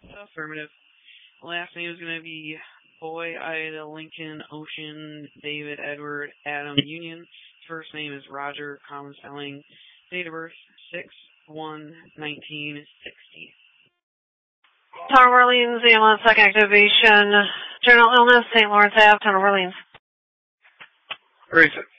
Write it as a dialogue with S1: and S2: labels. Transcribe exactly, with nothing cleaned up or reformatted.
S1: Affirmative. Last name is going to be Boy, Ida, Lincoln, Ocean, David, Edward, Adam, Union. First name is Roger, common spelling. Date of birth, six one nineteen sixty.
S2: Town of Orleans, ambulance, second activation. General illness, Saint Lawrence Avenue, Town of Orleans.
S3: Raise it.